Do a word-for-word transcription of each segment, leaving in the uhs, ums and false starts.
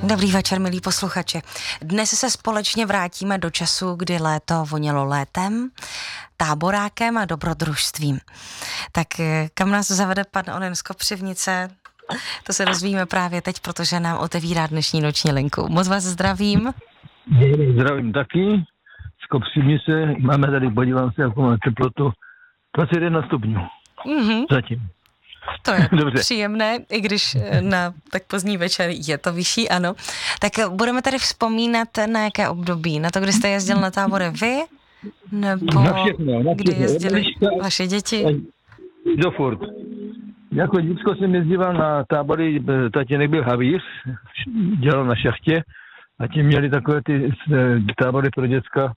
Dobrý večer, milí posluchači. Dnes se společně vrátíme do času, kdy léto vonělo létem, táborákem a dobrodružstvím. Tak kam nás zavede pan Onen z Kopřivnice, to se dozvíme právě teď, protože nám otevírá dnešní noční linku. Moc vás zdravím. Zdravím taky. Z Kopřivnice máme tady, podívám se, jakou máme teplotu, dvacet jedna stupňů. Mm-hmm. Zatím. To je Dobře. Příjemné, i když na tak pozdní večer je to vyšší, ano. Tak budeme tady vzpomínat na jaké období? Na to, kdy jste jezdil na tábory vy? Nebo na všechno, na kdy všechno. jezdili vaše děti? Do furt. Jako děcko jsem jezdíval na tábory, tatínek byl havíř, dělal na šachtě a ti měli takové ty tábory pro děcka.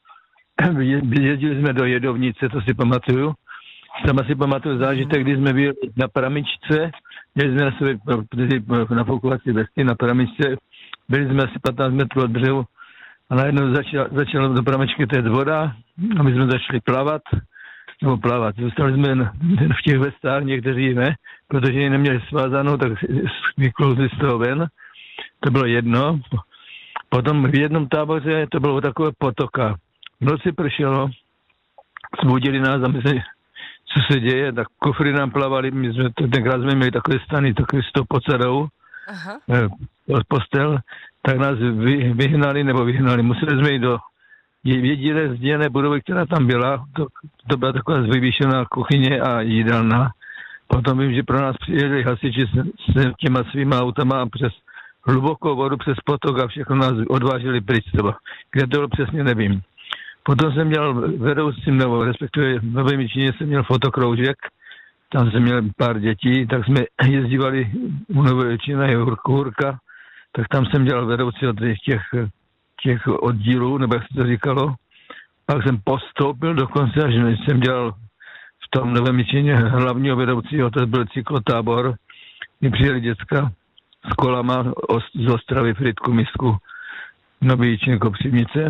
Jezdili jsme do Jedovnice, to si pamatuju. Tam asi pamatuju zážitek, když jsme byli na Pramičce, měli jsme na sebe nafoukovací vesty na Pramičce, byli jsme asi patnáct metrů od břehu a najednou začala, začala do Pramičky téct voda a my jsme začali plavat, nebo plavat. Zůstali jsme v těch vestách, někteří ne, protože ji neměli svázanou, tak vyklouzli z toho ven. To bylo jedno. Potom v jednom táboře to bylo takové potoka. V noci pršelo, zbudili nás a my jsme, co se děje, tak kufry nám plavali, my jsme, tenkrát jsme měli takové stany, takové s tou podsadou, Aha. postel, tak nás vy, vyhnali, nebo vyhnali, museli jsme jít do jediné zděné budovy, která tam byla, to, to byla taková vyvýšená kuchyně a jídelna. Potom vím, že pro nás přijeli hasiči s, s těma svýma autama a přes hlubokou vodu, přes potok a všechno nás odváželi pryč třeba. Kde to bylo přesně, nevím. Potom jsem měl vedoucí, nebo respektive v Nové Míčině jsem měl fotokroužek, tam jsem měl pár dětí, tak jsme jezdívali u Nové Míčiny, je Hurka, tak tam jsem dělal vedoucí od těch, těch oddílů, nebo jak se to říkalo. Pak jsem postoupil dokonce, až jsem dělal v tom Nové Míčině hlavního vedoucího, to byl cyklotábor, kdy přijeli děcka s kolama z Ostravy, Fritku, Misku, Nové Míčině, Kopřivnice.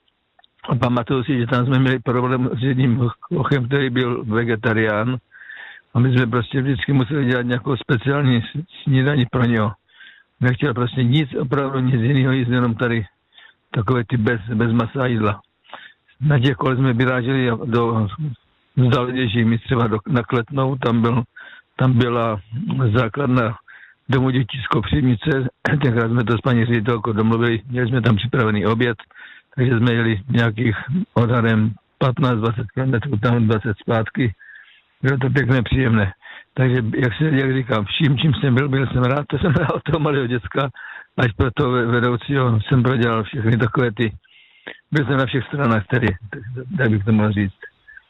A pamatuju si, že tam jsme měli problém s jedním kochem, který byl vegetarián a my jsme prostě vždycky museli dělat nějakou speciální snídaní pro něho. Nechtěl prostě nic, opravdu nic jiného jíst, jenom tady takové ty bez, bez masa jídla. Na těch kol jsme vyráželi do vzdálenějších míst, třeba do, na Kletnou, tam, byl, tam byla základna domu dětí z Kopřivnice, tenkrát jsme to s paní ředitelkou domluvili, měli jsme tam připravený oběd, takže jsme jeli nějakých odhadem patnáct dvacet kilometrů, tam dvacet zpátky. Bylo to pěkné, příjemné. Takže, jak se jak říkám, vším, čím jsem byl, byl jsem rád, to jsem rád od toho malého děcka, až pro toho vedoucího jsem prodělal všechny takové ty, byl jsem na všech stranách tedy, tak, tak bych to mohl říct.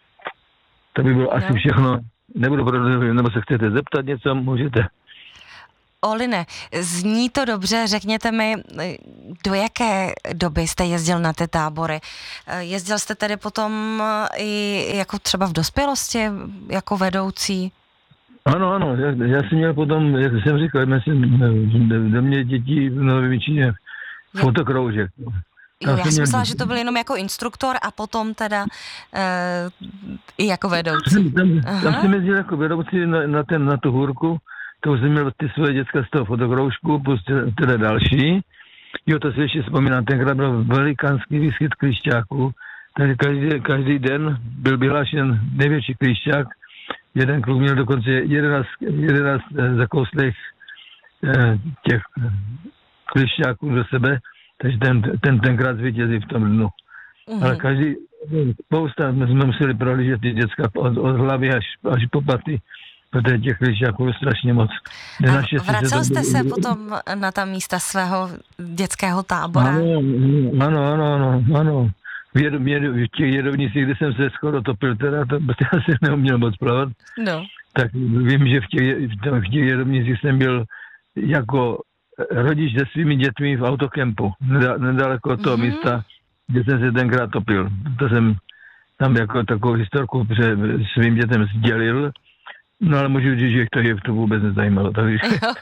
To by bylo no. asi všechno, nebudu prodloužit, nebo se chcete zeptat něco, můžete. Oline, zní to dobře, řekněte mi, do jaké doby jste jezdil na ty tábory? Jezdil jste tedy potom i jako třeba v dospělosti, jako vedoucí? Ano, ano, já, já jsem měl potom, jak jsem říkal, já jsem do mě dětí v Nové Míčině fotokroužek. Jo, já jsem měl... myslela, že to byl jenom jako instruktor a potom teda e, i jako vedoucí. Tam, tam jsem jezdil jako vedoucí na, na, ten, na tu hůrku. To už jsem měl ty svoje děcka z toho fotokroužku, plus teda další. Jo, to si ještě vzpomínám, tenkrát byl velikánský výskyt klíšťáků, takže každý, každý den byl vyhlášen největší klíšťák. Jeden kluk měl dokonce jedenáct, jedenáct zakouslých eh, těch klíšťáků do sebe, takže ten, ten tenkrát zvítězí v tom dnu. Mm-hmm. Ale každý, spousta jsme museli prohlížet ty děcka od, od hlavy až, až po paty. Protože těch klíšťáků je strašně moc. A vracel jste se potom na ta místa svého dětského tábora? Ano, ano, ano, ano. ano. V, jed, jed, v těch jedovnicích, kde jsem se skoro topil, teda to, to já jsem neuměl moc plavat, no. Tak vím, že v těch, v těch jedovnicích jsem byl jako rodič se svými dětmi v autokempu, nedaleko od toho mm-hmm. místa, kde jsem se tenkrát topil. To jsem tam jako takovou historku svým dětem sdělil. No ale můžu říct, že to je to vůbec nezajímalo. Takže,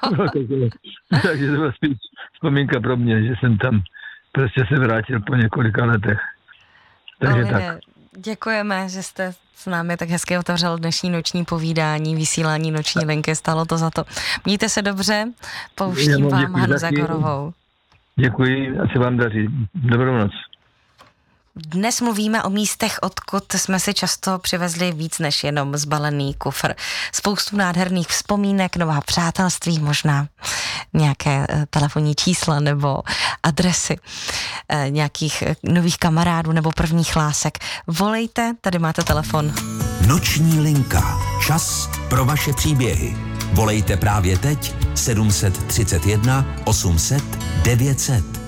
takže to byla spíš vzpomínka pro mě, že jsem tam prostě se vrátil po několika letech. Takže Oline, tak. Děkujeme, že jste s námi tak hezky otevřel dnešní noční povídání, vysílání noční linky, stalo to za to. Mějte se dobře, pouštím vám Hanu Zagorovou. Děkuji, ať se vám daří. Dobrou noc. Dnes mluvíme o místech, odkud jsme si často přivezli víc než jenom zbalený kufr. Spoustu nádherných vzpomínek, nová přátelství, možná nějaké telefonní čísla nebo adresy nějakých nových kamarádů nebo prvních lásek. Volejte, tady máte telefon. Noční linka. Čas pro vaše příběhy. Volejte právě teď sedm set třicet jedna osm set devět set.